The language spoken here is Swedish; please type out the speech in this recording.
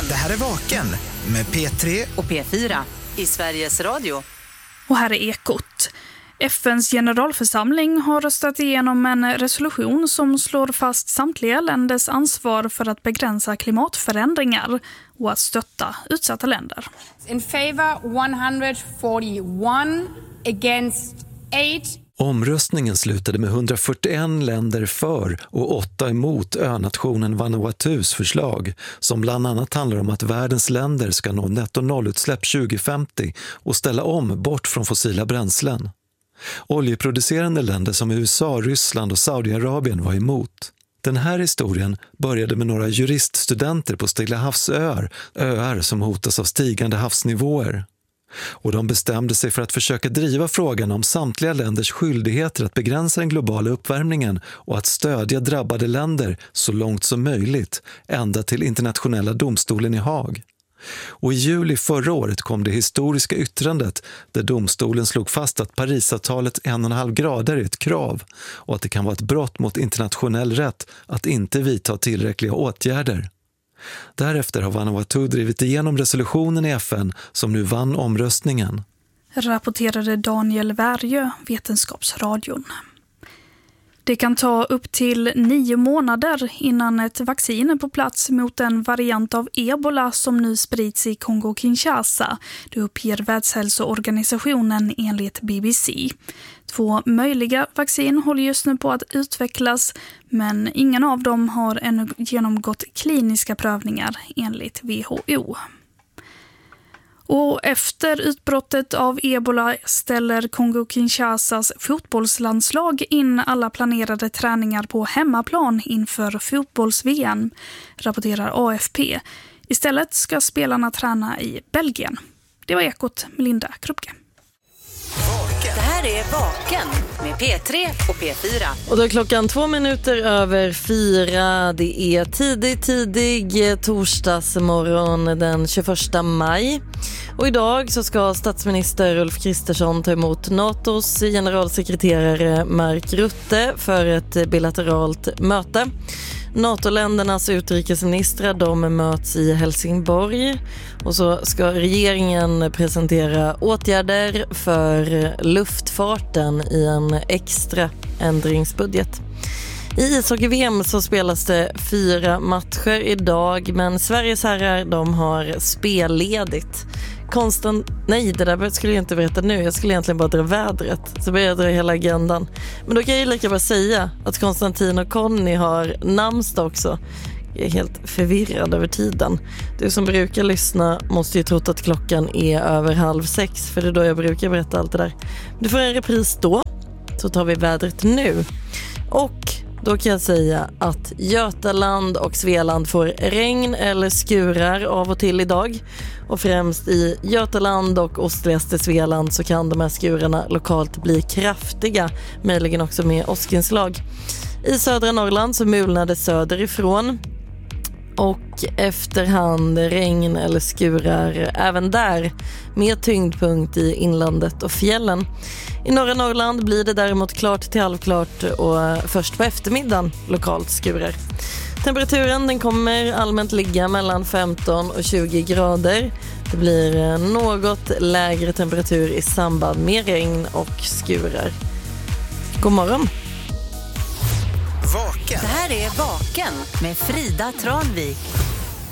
Det här är Vaken med P3 och P4 i Sveriges Radio. Och här är Ekot. FNs generalförsamling har röstat igenom en resolution som slår fast samtliga länders ansvar för att begränsa klimatförändringar och att stötta utsatta länder. In favor 141, against 8. Omröstningen slutade med 141 länder för och 8 emot önationen Vanuatus förslag, som bland annat handlar om att världens länder ska nå netto-nollutsläpp 2050 och ställa om bort från fossila bränslen. Oljeproducerande länder som USA, Ryssland och Saudiarabien var emot. Den här historien började med några juriststudenter på Stilla havsöar, öar som hotas av stigande havsnivåer. Och de bestämde sig för att försöka driva frågan om samtliga länders skyldigheter att begränsa den globala uppvärmningen och att stödja drabbade länder så långt som möjligt, ända till internationella domstolen i Haag. Och i juli förra året kom det historiska yttrandet där domstolen slog fast att Parisavtalet 1,5 grader är ett krav och att det kan vara ett brott mot internationell rätt att inte vidta tillräckliga åtgärder. Därefter har Vanuatu drivit igenom resolutionen i FN som nu vann omröstningen. Rapporterade Daniel Värjö, Vetenskapsradion. Det kan ta upp till 9 månader innan ett vaccin är på plats mot en variant av ebola som nu sprids i Kongo-Kinshasa. Det uppger Världshälsoorganisationen enligt BBC. 2 möjliga vaccin håller just nu på att utvecklas, men ingen av dem har ännu genomgått kliniska prövningar enligt WHO. Och efter utbrottet av ebola ställer Kongo-Kinshasas fotbollslandslag in alla planerade träningar på hemmaplan inför fotbolls-VM, rapporterar AFP. Istället ska spelarna träna i Belgien. Det var Ekot med Linda Kruppke. Det här är Vaken med P3 och P4. Och då är klockan 4:02. Det är tidig torsdagsmorgon den 21 maj. Och idag så ska statsminister Ulf Kristersson ta emot NATOs generalsekreterare Mark Rutte för ett bilateralt möte. NATO-ländernas utrikesministrar de möts i Helsingborg och så ska regeringen presentera åtgärder för luftfarten i en extra ändringsbudget. I ishockey-VM så spelas det 4 matcher idag, men Sveriges herrar de har spelledigt. Nej, det där skulle jag inte berätta nu. Jag skulle egentligen bara dra vädret. Så börjar jag dra hela agendan. Men då kan jag ju lika bara säga att Konstantin och Conny har namnsdag också. Jag är helt förvirrad över tiden. Du som brukar lyssna måste ju trott att klockan är över 5:30, för det är då jag brukar berätta allt det där. Du får en repris då, så tar vi vädret nu. Och då kan jag säga att Götaland och Svealand får regn eller skurar av och till idag. Och främst i Götaland och ostligaste Svealand så kan de här skurarna lokalt bli kraftiga, möjligen också med åskinslag. I södra Norrland så mulnar det söderifrån. Och efterhand regn eller skurar även där, med tyngdpunkt i inlandet och fjällen. I norra Norrland blir det däremot klart till halvklart och först på eftermiddagen lokalt skurar. Temperaturen den kommer allmänt ligga mellan 15 och 20 grader. Det blir något lägre temperatur i samband med regn och skurar. God morgon! Vaken. Det här är Vaken med Frida Tranvik.